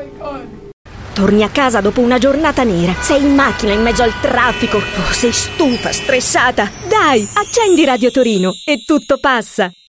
Torni a casa dopo una giornata nera. Sei in macchina in mezzo al traffico. Sei stufa, stressata. Dai, accendi Radio Torino e tutto passa.